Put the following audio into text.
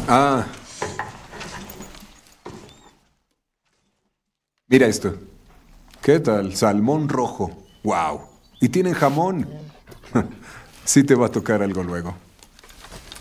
Ah, mira esto. ¿Qué tal? Salmón rojo. ¡Wow! Y tienen jamón. Sí te va a tocar algo luego.